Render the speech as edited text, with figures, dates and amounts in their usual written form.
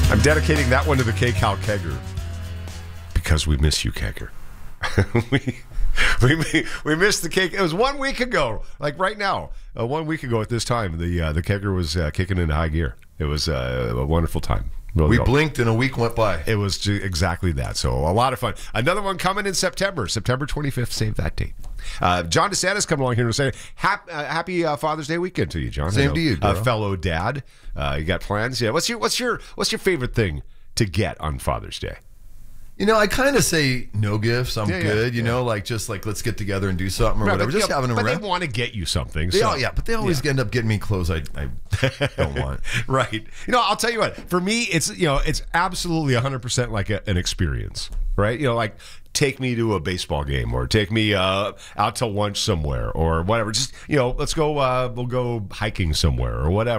I'm dedicating that one to the K-Cal Kegger because we miss you, Kegger. we missed the cake. It was 1 week ago, like right now. 1 week ago at this time, the Kegger was kicking into high gear. It was a wonderful time. We blinked and a week went by. It was exactly that. So a lot of fun. Another one coming in September 25th. Save that date. John DeSantis coming along here and saying happy Father's Day weekend to you, John. Same to you, fellow dad. You got plans? Yeah. What's your favorite thing to get on Father's Day? You know, I kind of say no gifts. I'm good. You know, let's get together and do something or whatever. Just having a But they want to get you something. But they always end up getting me clothes I don't want. Right. You know, I'll tell you what. For me, it's absolutely 100% like an experience. Right. You know, like take me to a baseball game or take me out to lunch somewhere or whatever. Just let's go. We'll go hiking somewhere or whatever.